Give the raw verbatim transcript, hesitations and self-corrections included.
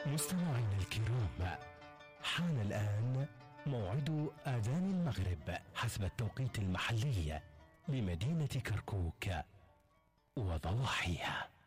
مستمعينا الكرام، حان الآن موعد آذان المغرب حسب التوقيت المحلي لمدينة كركوك وضواحيها.